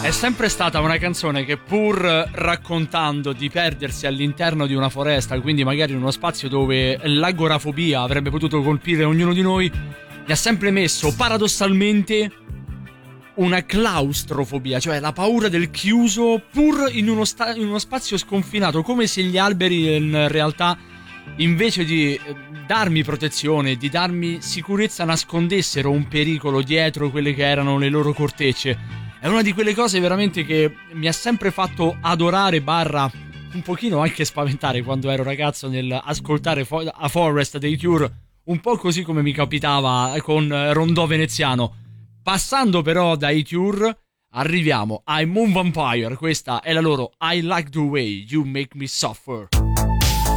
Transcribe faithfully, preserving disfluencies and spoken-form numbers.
È sempre stata una canzone che, pur raccontando di perdersi all'interno di una foresta, quindi magari in uno spazio dove l'agorafobia avrebbe potuto colpire ognuno di noi, mi ha sempre messo paradossalmente una claustrofobia, cioè la paura del chiuso, pur in uno, sta- in uno spazio sconfinato, come se gli alberi in realtà, invece di darmi protezione, di darmi sicurezza, nascondessero un pericolo dietro quelle che erano le loro cortecce. È una di quelle cose veramente che mi ha sempre fatto adorare barra un pochino anche spaventare quando ero ragazzo nel ascoltare Fo- A Forest dei Cure, un po' così come mi capitava con Rondò Veneziano. Passando però dai Cure arriviamo ai Moon Vampire, questa è la loro I Like the Way You Make Me Suffer.